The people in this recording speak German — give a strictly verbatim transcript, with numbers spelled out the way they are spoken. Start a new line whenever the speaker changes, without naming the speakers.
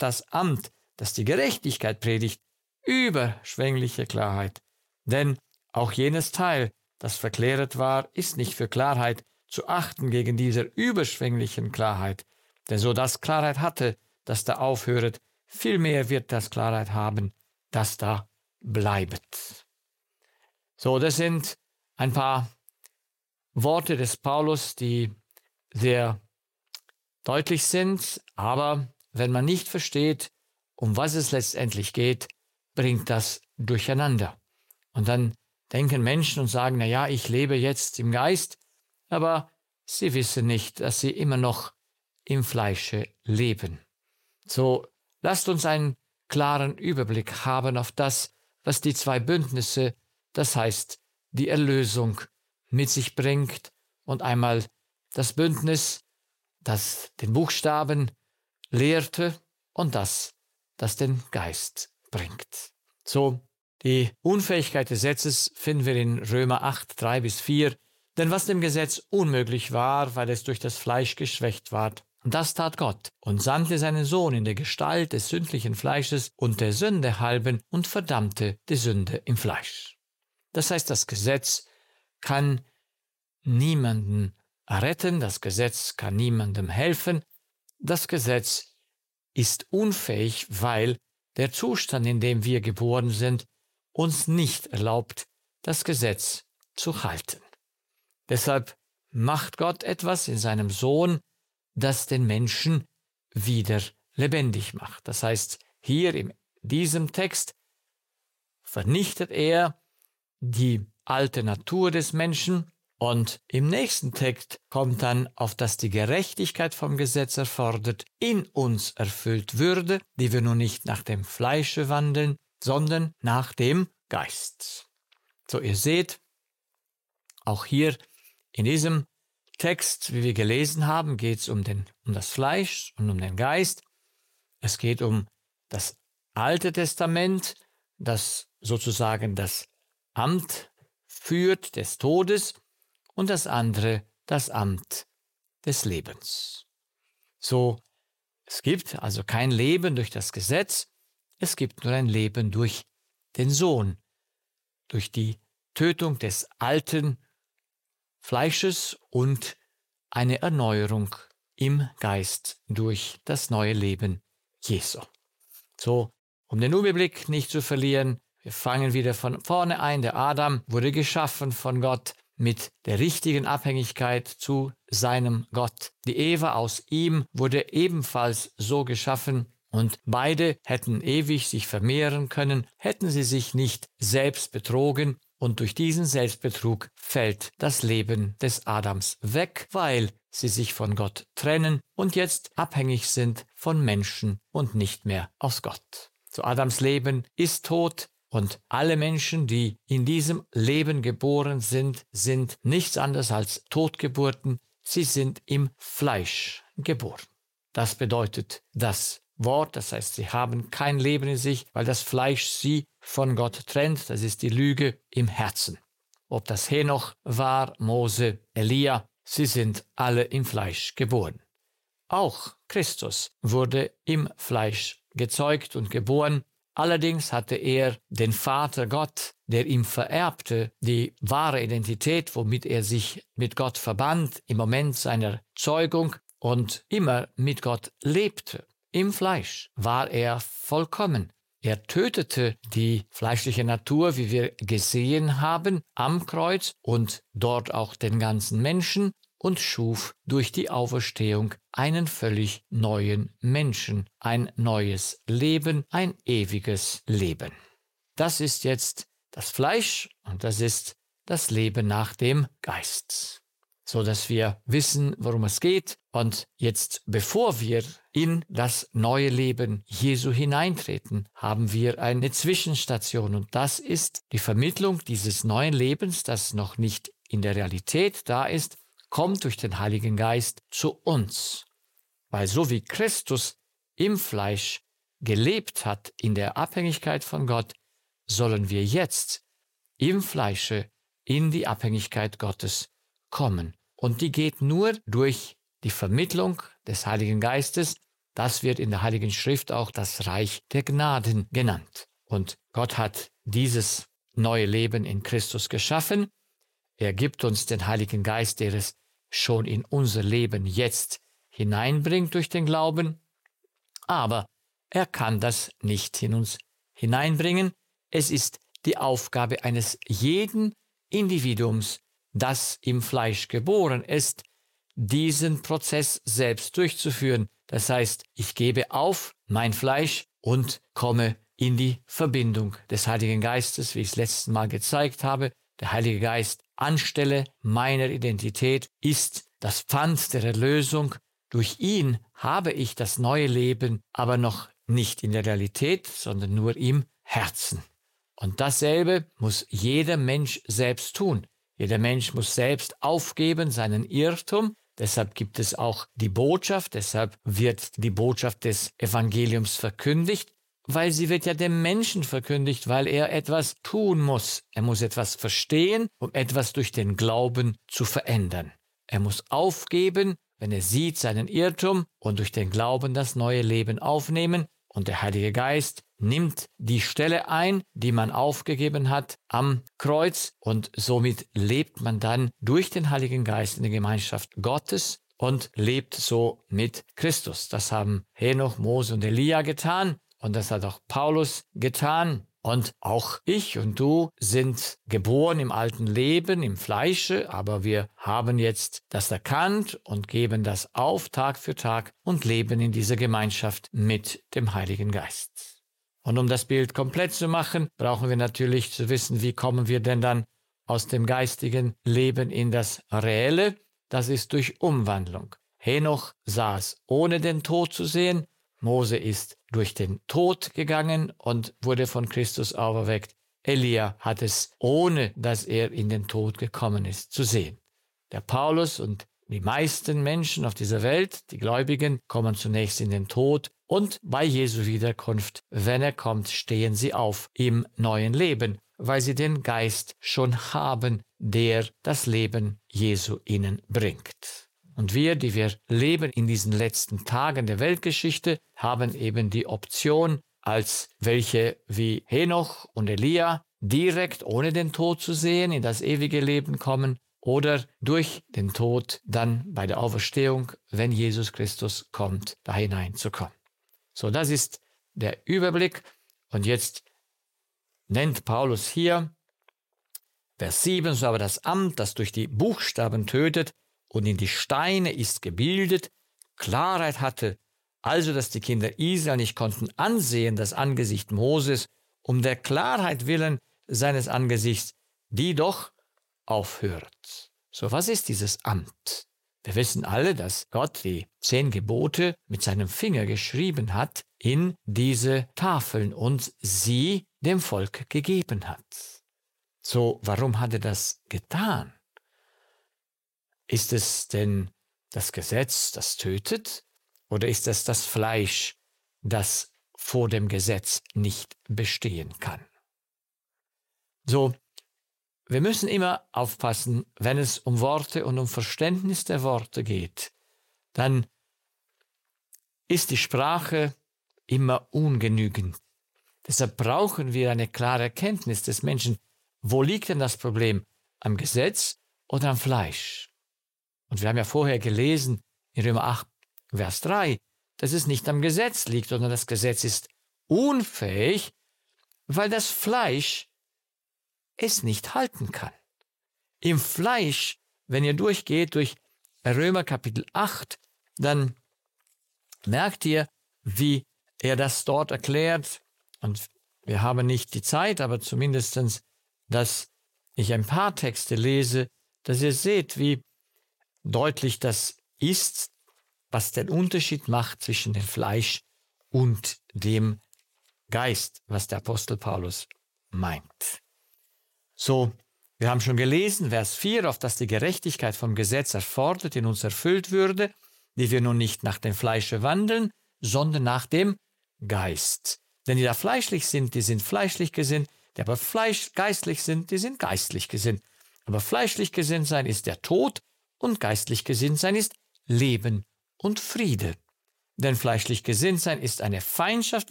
hat das Amt, das die Gerechtigkeit predigt, überschwängliche Klarheit. Denn auch jenes Teil, das verklärt war, ist nicht für Klarheit zu achten gegen dieser überschwänglichen Klarheit. Denn so das Klarheit hatte, das da aufhöret, vielmehr wird das Klarheit haben, das da bleibet. So, das sind ein paar Worte des Paulus, die sehr deutlich sind, aber wenn man nicht versteht, um was es letztendlich geht, bringt das durcheinander. Und dann denken Menschen und sagen, na ja, ich lebe jetzt im Geist, aber sie wissen nicht, dass sie immer noch im Fleische leben. So, lasst uns einen klaren Überblick haben auf das, was die zwei Bündnisse, das heißt die Erlösung, mit sich bringt, und einmal das Bündnis, das den Buchstaben lehrte, und das, das den Geist bringt. So, die Unfähigkeit des Gesetzes finden wir in Römer acht, drei bis vier. Denn was dem Gesetz unmöglich war, weil es durch das Fleisch geschwächt ward, das tat Gott und sandte seinen Sohn in der Gestalt des sündlichen Fleisches und der Sünde halben und verdammte die Sünde im Fleisch. Das heißt, das Gesetz kann niemanden retten, das Gesetz kann niemandem helfen. Das Gesetz ist unfähig, weil der Zustand, in dem wir geboren sind, uns nicht erlaubt, das Gesetz zu halten. Deshalb macht Gott etwas in seinem Sohn, das den Menschen wieder lebendig macht. Das heißt, hier in diesem Text vernichtet er die alte Natur des Menschen, und im nächsten Text kommt dann, auf dass die Gerechtigkeit vom Gesetz erfordert, in uns erfüllt würde, die wir nun nicht nach dem Fleische wandeln, sondern nach dem Geist. So, ihr seht, auch hier in diesem Text, wie wir gelesen haben, geht es um, den, um das Fleisch und um den Geist. Es geht um das Alte Testament, das sozusagen das Amt führt des Todes, und das andere das Amt des Lebens. So, es gibt also kein Leben durch das Gesetz, es gibt nur ein Leben durch den Sohn, durch die Tötung des alten Fleisches und eine Erneuerung im Geist durch das neue Leben Jesu. So, um den Überblick nicht zu verlieren, wir fangen wieder von vorne ein. Der Adam wurde geschaffen von Gott mit der richtigen Abhängigkeit zu seinem Gott. Die Eva aus ihm wurde ebenfalls so geschaffen, und beide hätten ewig sich vermehren können, hätten sie sich nicht selbst betrogen, und durch diesen Selbstbetrug fällt das Leben des Adams weg, weil sie sich von Gott trennen und jetzt abhängig sind von Menschen und nicht mehr aus Gott. So, Adams Leben ist tot. Und alle Menschen, die in diesem Leben geboren sind, sind nichts anderes als Totgeburten. Sie sind im Fleisch geboren. Das bedeutet das Wort, das heißt, sie haben kein Leben in sich, weil das Fleisch sie von Gott trennt. Das ist die Lüge im Herzen. Ob das Henoch war, Mose, Elia, sie sind alle im Fleisch geboren. Auch Christus wurde im Fleisch gezeugt und geboren. Allerdings hatte er den Vater Gott, der ihm vererbte, die wahre Identität, womit er sich mit Gott verband im Moment seiner Zeugung und immer mit Gott lebte. Im Fleisch war er vollkommen. Er tötete die fleischliche Natur, wie wir gesehen haben, am Kreuz und dort auch den ganzen Menschen, und schuf durch die Auferstehung einen völlig neuen Menschen, ein neues Leben, ein ewiges Leben. Das ist jetzt das Fleisch und das ist das Leben nach dem Geist, so dass wir wissen, worum es geht. Und jetzt, bevor wir in das neue Leben Jesu hineintreten, haben wir eine Zwischenstation, und das ist die Vermittlung dieses neuen Lebens, das noch nicht in der Realität da ist, kommt durch den Heiligen Geist zu uns. Weil so wie Christus im Fleisch gelebt hat, in der Abhängigkeit von Gott, sollen wir jetzt im Fleische in die Abhängigkeit Gottes kommen. Und die geht nur durch die Vermittlung des Heiligen Geistes, Das wird in der Heiligen Schrift auch das Reich der Gnaden genannt. Und Gott hat dieses neue Leben in Christus geschaffen. Er gibt uns den Heiligen Geist, der es schon in unser Leben jetzt hineinbringt durch den Glauben. Aber er kann das nicht in uns hineinbringen. Es ist die Aufgabe eines jeden Individuums, das im Fleisch geboren ist, diesen Prozess selbst durchzuführen. Das heißt, ich gebe auf mein Fleisch und komme in die Verbindung des Heiligen Geistes, wie ich es letztes Mal gezeigt habe. Der Heilige Geist anstelle meiner Identität ist das Pfand der Erlösung. Durch ihn habe ich das neue Leben, aber noch nicht in der Realität, sondern nur im Herzen. Und dasselbe muss jeder Mensch selbst tun. Jeder Mensch muss selbst aufgeben seinen Irrtum. Deshalb gibt es auch die Botschaft, deshalb wird die Botschaft des Evangeliums verkündigt, weil sie wird ja dem Menschen verkündigt, weil er etwas tun muss. Er muss etwas verstehen, um etwas durch den Glauben zu verändern. Er muss aufgeben, wenn er sieht seinen Irrtum, und durch den Glauben das neue Leben aufnehmen. Und der Heilige Geist nimmt die Stelle ein, die man aufgegeben hat am Kreuz, und somit lebt man dann durch den Heiligen Geist in der Gemeinschaft Gottes und lebt so mit Christus. Das haben Henoch, Mose und Elia getan und das hat auch Paulus getan. Und auch ich und du sind geboren im alten Leben, im Fleische, aber wir haben jetzt das erkannt und geben das auf Tag für Tag und leben in dieser Gemeinschaft mit dem Heiligen Geist. Und um das Bild komplett zu machen, brauchen wir natürlich zu wissen, wie kommen wir denn dann aus dem geistigen Leben in das Reelle? Das ist durch Umwandlung. Henoch sah es, ohne den Tod zu sehen. Mose ist durch den Tod gegangen und wurde von Christus auferweckt. Elia hat es, ohne dass er in den Tod gekommen ist, zu sehen. Der Paulus und die meisten Menschen auf dieser Welt, die Gläubigen, kommen zunächst in den Tod und bei Jesu Wiederkunft, wenn er kommt, stehen sie auf im neuen Leben, weil sie den Geist schon haben, der das Leben Jesu ihnen bringt. Und wir, die wir leben in diesen letzten Tagen der Weltgeschichte, haben eben die Option, als welche wie Henoch und Elia direkt ohne den Tod zu sehen in das ewige Leben kommen oder durch den Tod dann bei der Auferstehung, wenn Jesus Christus kommt, da hineinzukommen. So, das ist der Überblick. Und jetzt nennt Paulus hier Vers sieben, so aber das Amt, das durch die Buchstaben tötet, und in die Steine ist gebildet, Klarheit hatte, also dass die Kinder Israel nicht konnten ansehen das Angesicht Moses, um der Klarheit willen seines Angesichts, die doch aufhört. So, was ist dieses Amt? Wir wissen alle, dass Gott die zehn Gebote mit seinem Finger geschrieben hat in diese Tafeln und sie dem Volk gegeben hat. So, warum hat er das getan? Ist es denn das Gesetz, das tötet, oder ist es das Fleisch, das vor dem Gesetz nicht bestehen kann? So, wir müssen immer aufpassen, wenn es um Worte und um Verständnis der Worte geht, dann ist die Sprache immer ungenügend. Deshalb brauchen wir eine klare Erkenntnis des Menschen. Wo liegt denn das Problem? Am Gesetz oder am Fleisch? Und wir haben ja vorher gelesen, in Römer acht, Vers drei, dass es nicht am Gesetz liegt, sondern das Gesetz ist unfähig, weil das Fleisch es nicht halten kann. Im Fleisch, wenn ihr durchgeht durch Römer Kapitel acht, dann merkt ihr, wie er das dort erklärt. Und wir haben nicht die Zeit, aber zumindest, dass ich ein paar Texte lese, dass ihr seht, wie deutlich das ist, was den Unterschied macht zwischen dem Fleisch und dem Geist, was der Apostel Paulus meint. So, wir haben schon gelesen, Vers vier, auf dass die Gerechtigkeit vom Gesetz erfordert in uns erfüllt würde, die wir nun nicht nach dem Fleische wandeln, sondern nach dem Geist. Denn die da fleischlich sind, die sind fleischlich gesinnt, die aber fleisch geistlich sind, die sind geistlich gesinnt. Aber fleischlich gesinnt sein ist der Tod, und geistlich gesinnt sein ist Leben und Friede. Denn fleischlich gesinnt sein ist eine Feindschaft